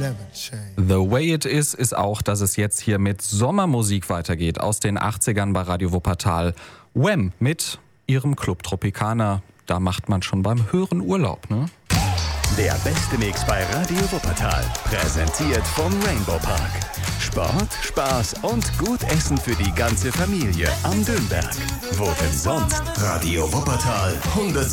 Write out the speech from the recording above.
The Way It ist auch, dass es jetzt hier mit Sommermusik weitergeht aus den 80ern bei Radio Wuppertal. Wham! Mit ihrem Club Tropicana. Da macht man schon beim Hören Urlaub, ne? Der beste Mix bei Radio Wuppertal. Präsentiert vom Rainbow Park. Sport, Spaß und gut Essen für die ganze Familie am Dönberg. Wo denn sonst? Radio Wuppertal 107.